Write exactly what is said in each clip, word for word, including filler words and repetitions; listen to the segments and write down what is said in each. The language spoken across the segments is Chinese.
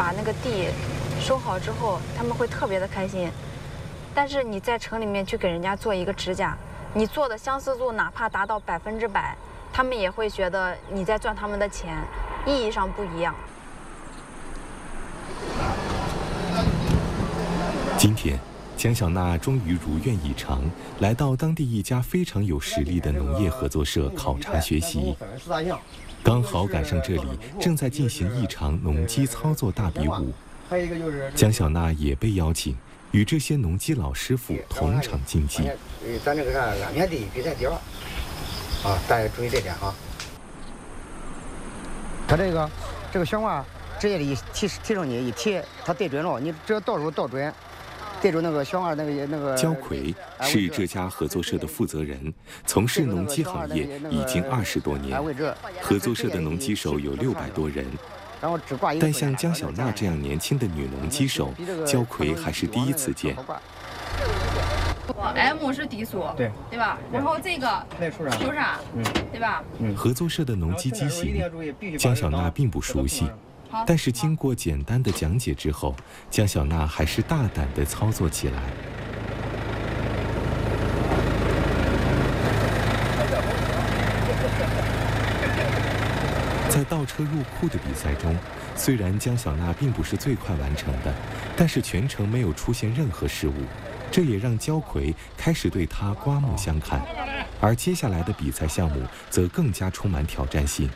把那个地收好之后，他们会特别的开心。但是你在城里面去给人家做一个指甲，你做的相似度哪怕达到百分之百，他们也会觉得你在赚他们的钱，意义上不一样。 今天，江小娜终于如愿以偿，来到当地一家非常有实力的农业合作社考察学习。刚好赶上这里正在进行一场农机操作大比武，江小娜也被邀请。 与这些农机老师傅同场竞技。 咱这个啥安全第一比赛第二，啊，大家注意这点啊。他这个这个小娃直接的一提提升你一提，他对准了，你只要倒数倒准，对准那个小娃那个那个。 焦奎是这家合作社的负责人，从事农机行业已经二十多年。合作社的农机手有六百多人。 但像江小娜这样年轻的女农机手，焦奎还是第一次见。 M 是低速，对对吧？然后这个球刹，嗯，对吧？ 合作社的农机机型，江小娜并不熟悉，但是经过简单的讲解之后，江小娜还是大胆地操作起来。 在倒车入库的比赛中，虽然江小娜并不是最快完成的，但是全程没有出现任何失误，这也让焦奎开始对她刮目相看。而接下来的比赛项目则更加充满挑战性。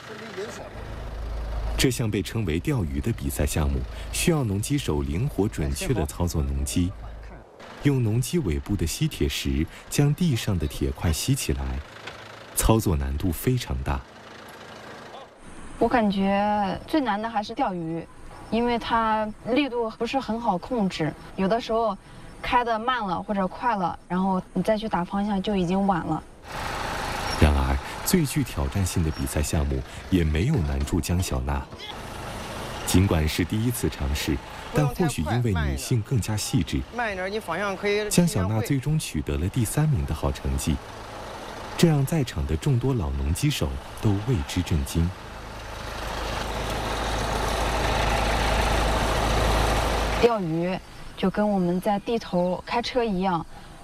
这项被称为钓鱼的比赛项目，需要农机手灵活准确地操作农机，用农机尾部的吸铁石将地上的铁块吸起来，操作难度非常大。 我感觉最难的还是钓鱼，因为它力度不是很好控制，有的时候开得慢了或者快了，然后你再去打方向就已经晚了。 然而，最具挑战性的比赛项目也没有难住江小娜。尽管是第一次尝试，但或许因为女性更加细致， 慢一点，你方向可以。 江小娜最终取得了第三名的好成绩，这让在场的众多老农机手都为之震惊。 钓鱼就跟我们在地头开车一样，